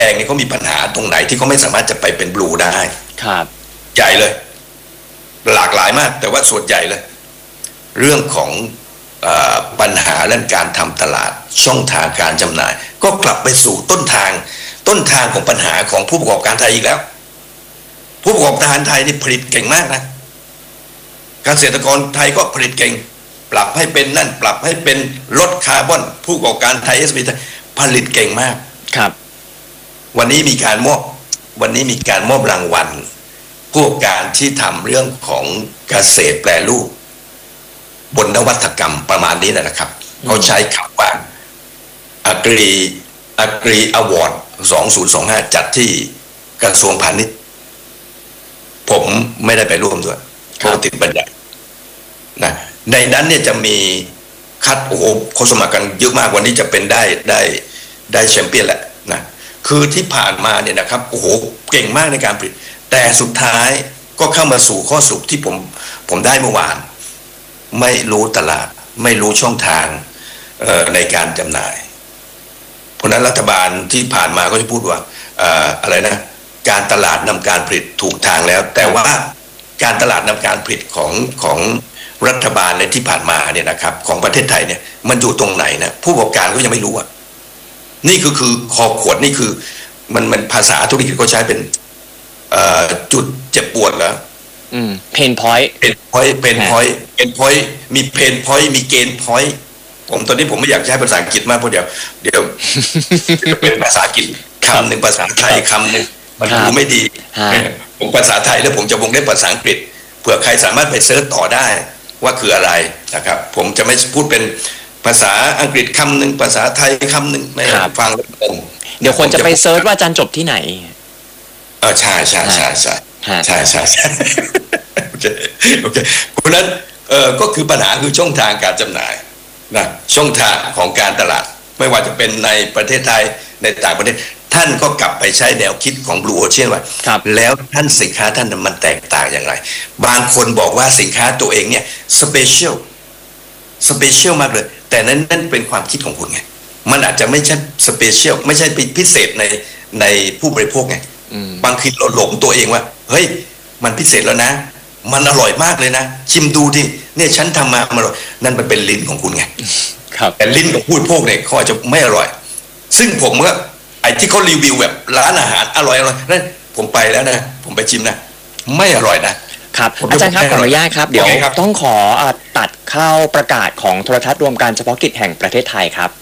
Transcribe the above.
แดงนี่เขามีปัญหาตรงไหนที่เขาไม่สามารถจะไปเป็นบลูได้ครับใหญ่เลยหลากหลายมากแต่ว่าส่วนใหญ่เลยเรื่องของปัญหาเรื่องการทำตลาดช่องทางการจำหน่ายก็กลับไปสู่ต้นทางของปัญหาของผู้ประกอบการไทยอีกแล้วผู้ประกอบการไทยนี่ผลิตเก่งมากนะเกษตรกรไทยก็ผลิตเก่งปรับให้เป็นนั่นปรับให้เป็นลดคาร์บอนผู้ประกอบการไทย SME ผลิตเก่งมากครับวันนี้มีการมอบรางวัลผู้ประกอบการที่ทำเรื่องของเกษตรแปรรูปบนนวัตกรรมประมาณนี้นะครับเขาใช้คำว่า Agri Award 2025 จัดที่กระทรวงพาณิชย์ผมไม่ได้ไปร่วมด้วยเพราะติดบัญญัตินะในนั้นเนี่ยจะมีคัดโอ้โหเขาสมัครกันเยอะมากวันนี้จะเป็นได้แชมเปี้ยนแหละนะคือที่ผ่านมาเนี่ยนะครับโอ้โหเก่งมากในการผลิตแต่สุดท้ายก็เข้ามาสู่ข้อสรุปที่ผมได้เมื่อวานไม่รู้ตลาดไม่รู้ช่องทางในการจำหน่ายเพราะนั้นรัฐบาลที่ผ่านมาก็จะพูดว่าอะไรนะการตลาดนำการผลิตถูกทางแล้วแต่ว่าการตลาดนำการผลิตของรัฐบาลในที่ผ่านมาเนี่ยนะครับของประเทศไทยเนี่ยมันอยู่ตรงไหนนะผู้ประกอบการก็ยังไม่รู้อ่ะนี่คือคอขวดนี่คือมันภาษาธุรกิจก็ใช้เป็นจุดเจ็บปวดแล้วเพนพอยต์มีเพนพอยต์มีเกณฑ์พอยต์ตอนนี้ผมไม่อยากใช้ภาษาอังกฤษมากเพราะเดี๋ยวเป็นภาษาอังกฤษคำหนึ่งภาษาไทยคำหนึ่งมันดูไม่ดีผมภาษาไทยแล้วผมจะวงเล็บภาษาอังกฤษเผื่อใครสามารถไปเซิร์ชต่อได้ว่าคืออะไรนะครับผมจะไม่พูดเป็นภาษาอังกฤษคำหนึ่งภาษาไทยคำหนึ่งไม่ฟังเดี๋ยวคนจะไปเซิร์ชว่าอาจารย์จบที่ไหนใช่โอเคเพราะนั้นก็คือปัญหาคือช่องทางการจำหน่ายนะช่องทางของการตลาดไม่ว่าจะเป็นในประเทศไทยในต่างประเทศท่านก็กลับไปใช้แนวคิดของ Blue Ocean ว่าแล้วท่านสินค้าท่านมันแตกต่างอย่างไรบางคนบอกว่าสินค้าตัวเองเนี่ยสเปเชียลมากเลยแต่นั่นเป็นความคิดของคุณไงมันอาจจะไม่ใช่สเปเชียลไม่ใช่พิเศษในผู้บริโภคไงบางทีเราหลงตัวเองว่าเฮ้ยมันพิเศษแล้วนะมันอร่อยมากเลยนะชิมดูดิเนี่ยฉันทำมาอร่อยนั่นมันเป็นลิ้นของคุณไงแต่ลิ้นของผู้บริโภคเนี่ยเขาอาจจะไม่อร่อยซึ่งผมก็ไอ้ที่เขารีวิวแบบร้านอาหารอร่อยนั่นผมไปแล้วนะผมไปชิมนะไม่อร่อยนะครับอาจารย์ครับขออนุญาตครับเดี๋ยวต้องขอตัดเข้าประกาศของโทรทัศน์รวมการเฉพาะกิจแห่งประเทศไทยครับ